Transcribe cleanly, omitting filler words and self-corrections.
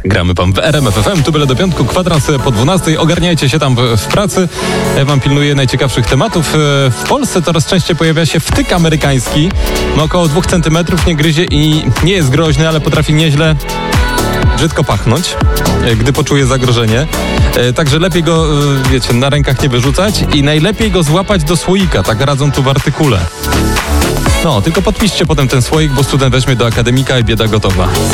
Gramy wam w RMF FM, tu byle do piątku, kwadrans po 12. Ogarniajcie się tam w pracy. Ja wam pilnuję najciekawszych tematów. W Polsce coraz częściej pojawia się wtyk amerykański. Ma około 2 cm, nie gryzie i nie jest groźny, ale potrafi nieźle brzydko pachnąć, gdy poczuje zagrożenie. Także lepiej go, wiecie, na rękach nie wyrzucać i najlepiej go złapać do słoika, tak radzą tu w artykule. No, tylko podpiszcie potem ten słoik, bo student weźmie do akademika i bieda gotowa.